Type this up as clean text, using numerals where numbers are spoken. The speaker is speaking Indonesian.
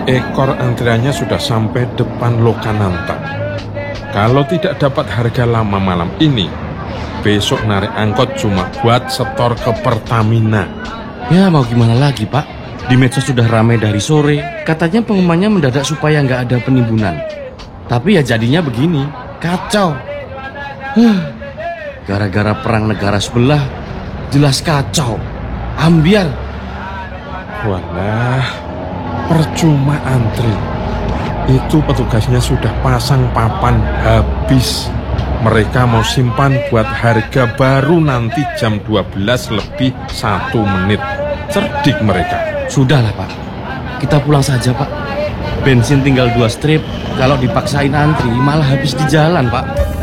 ekor antriannya sudah sampai depan Lokananta. Kalau tidak dapat harga lama malam ini, besok narik angkot cuma buat setor ke Pertamina. Ya mau gimana lagi Pak? Di medsos sudah ramai dari sore. Katanya pengumumannya mendadak supaya nggak ada penimbunan. Tapi ya jadinya begini, kacau. Gara-gara perang negara sebelah, jelas kacau. Ambiar. Walah, percuma antri. Itu petugasnya sudah pasang papan habis. Mereka mau simpan buat harga baru nanti jam 12 lebih 1 menit. Cerdik mereka. Sudahlah Pak, kita pulang saja Pak. Bensin tinggal 2 strip. Kalau dipaksain antri malah habis di jalan Pak.